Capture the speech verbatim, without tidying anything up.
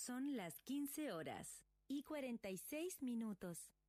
Son las quince horas y cuarenta y seis minutos.